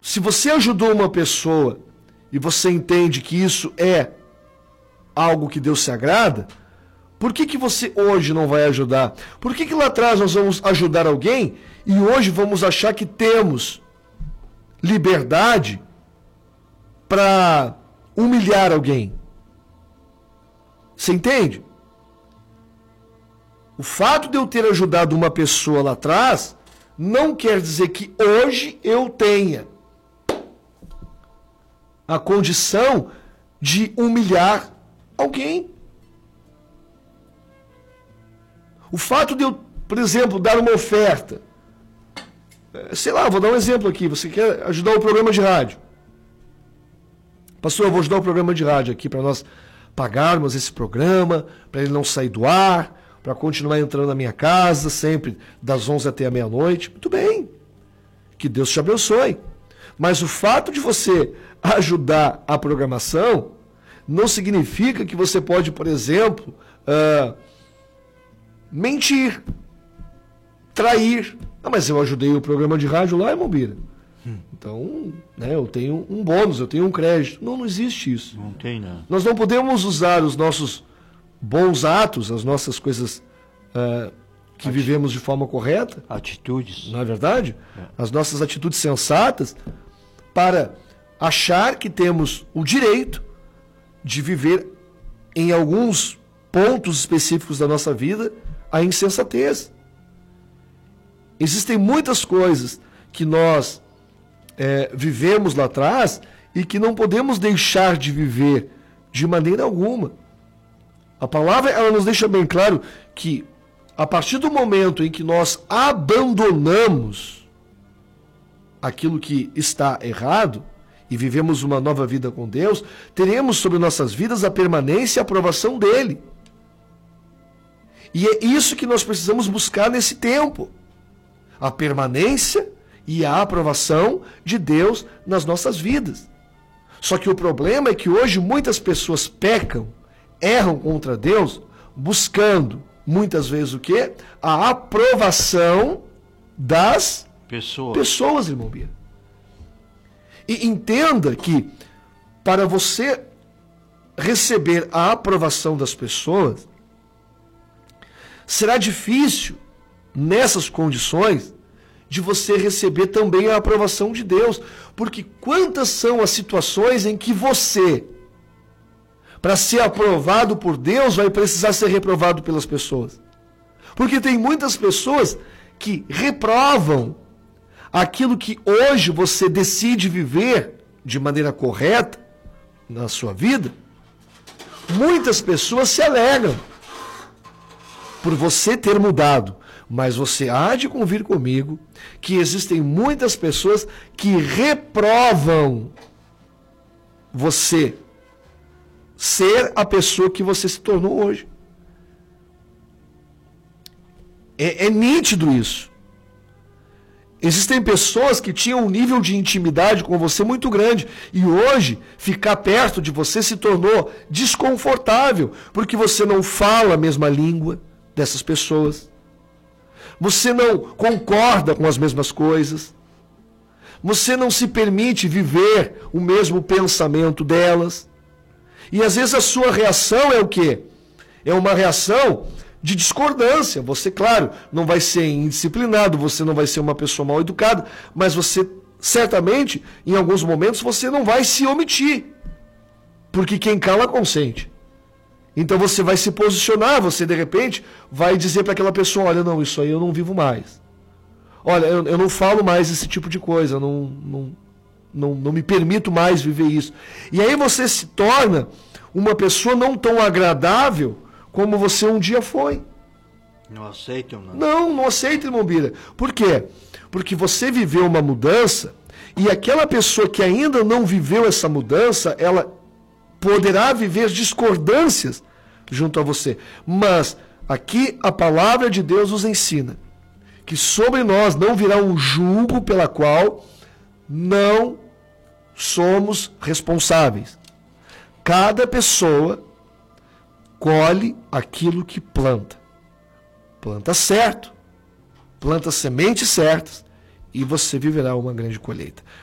Se você ajudou uma pessoa e você entende que isso é algo que Deus se agrada, por que você hoje não vai ajudar? Por que lá atrás nós vamos ajudar alguém e hoje vamos achar que temos liberdade para humilhar alguém? Você entende? O fato de eu ter ajudado uma pessoa lá atrás não quer dizer que hoje eu tenha a condição de humilhar alguém. O fato de eu, por exemplo, dar uma oferta, sei lá, vou dar um exemplo aqui, você quer ajudar o programa de rádio. Pastor, eu vou ajudar o programa de rádio aqui para nós pagarmos esse programa, para ele não sair do ar, para continuar entrando na minha casa, sempre das 11 até a meia-noite. Muito bem, que Deus te abençoe. Mas o fato de você ajudar a programação não significa que você pode, por exemplo, mentir, trair. Ah, mas eu ajudei o programa de rádio lá, irmão Bira. Então, né, eu tenho um bônus, eu tenho um crédito. Não, não existe isso. Não tem, não. Nós não podemos usar os nossos bons atos, as nossas coisas que vivemos de forma correta. Atitudes. Não é verdade? As nossas atitudes sensatas para achar que temos o direito de viver em alguns pontos específicos da nossa vida a insensatez. Existem muitas coisas que nós vivemos lá atrás e que não podemos deixar de viver de maneira alguma. A palavra ela nos deixa bem claro que a partir do momento em que nós abandonamos aquilo que está errado e vivemos uma nova vida com Deus, teremos sobre nossas vidas a permanência e a aprovação dele. E é isso que nós precisamos buscar nesse tempo. A permanência e a aprovação de Deus nas nossas vidas. Só que o problema é que hoje muitas pessoas pecam, erram contra Deus, buscando muitas vezes o quê? A aprovação das pessoas, irmão Bia. E entenda que para você receber a aprovação das pessoas, será difícil, nessas condições, de você receber também a aprovação de Deus. Porque quantas são as situações em que você, para ser aprovado por Deus, vai precisar ser reprovado pelas pessoas? Porque tem muitas pessoas que reprovam aquilo que hoje você decide viver de maneira correta na sua vida. Muitas pessoas se alegram por você ter mudado. Mas você há de convir comigo que existem muitas pessoas que reprovam você ser a pessoa que você se tornou hoje. É nítido isso. Existem pessoas que tinham um nível de intimidade com você muito grande e hoje ficar perto de você se tornou desconfortável porque você não fala a mesma língua dessas pessoas. Você não concorda com as mesmas coisas. Você não se permite viver o mesmo pensamento delas. E às vezes a sua reação é o quê? É uma reação de discordância. Você, claro, não vai ser indisciplinado, você não vai ser uma pessoa mal educada, mas você, certamente, em alguns momentos, você não vai se omitir. Porque quem cala consente. Então você vai se posicionar, você de repente vai dizer para aquela pessoa, olha, não, isso aí eu não vivo mais. Olha, eu não falo mais esse tipo de coisa, não me permito mais viver isso. E aí você se torna uma pessoa não tão agradável como você um dia foi. Não aceitam, não? Não aceita, irmão Bira. Por quê? Porque você viveu uma mudança e aquela pessoa que ainda não viveu essa mudança, ela poderá viver discordâncias junto a você. Mas aqui a palavra de Deus nos ensina que sobre nós não virá um jugo pela qual não somos responsáveis. Cada pessoa colhe aquilo que planta. Planta certo, planta sementes certas e você viverá uma grande colheita.